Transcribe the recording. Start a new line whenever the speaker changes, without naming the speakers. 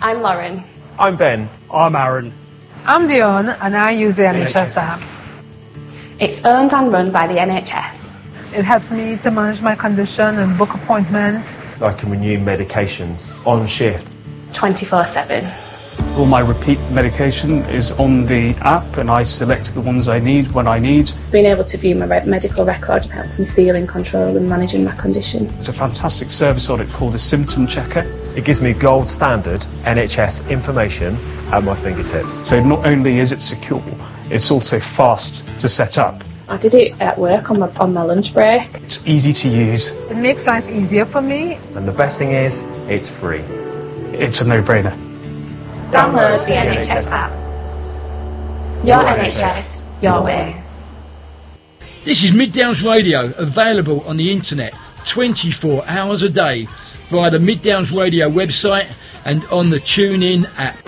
I'm Lauren.
I'm Ben.
I'm Aaron.
I'm Dion, and I use the NHS app.
It's owned and run by the NHS.
It helps me to manage my condition and book appointments.
I can renew medications on shift.
It's 24/7.
All my repeat medication is on the app, and I select the ones I need when I need.
Being able to view my medical record helps me feel in control and managing my condition.
There's a fantastic service on it called a symptom checker.
It gives me gold standard NHS information at my fingertips.
So not only is it secure, it's also fast to set up.
I did it at work on my lunch break.
It's easy to use.
It makes life easier for me.
And the best thing is, it's free.
It's a no-brainer.
Download the NHS app. Your NHS, your way.
This is Mid Downs Radio, available on the internet 24 hours a day via the Mid Downs Radio website and on the TuneIn app.